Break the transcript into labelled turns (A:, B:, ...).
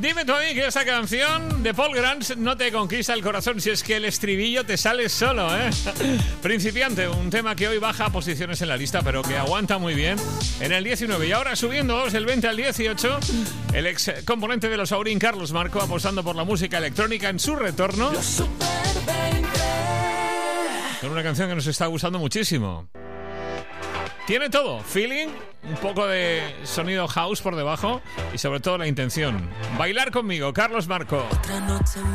A: Dime tú a mí que esa canción de Paul Grant no te conquista el corazón, si es que el estribillo te sale solo, ¿eh? Principiante, un tema que hoy baja posiciones en la lista, pero que aguanta muy bien en el 19. Y ahora subiendo del 20 al 18, el ex componente de los Aurin, Carlos Marco, apostando por la música electrónica en su retorno, con una canción que nos está gustando muchísimo. Tiene todo, feeling, un poco de sonido house por debajo y sobre todo la intención. Bailar conmigo, Carlos Marco.